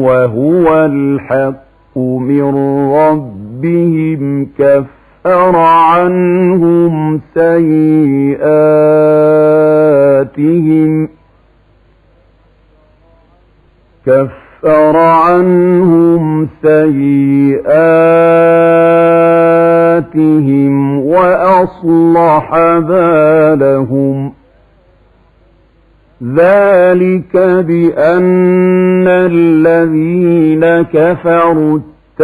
وهو الحق من ربهم كفر عنهم سيئاتهم وأصلح بالهم ذلك بأن الذين كفروا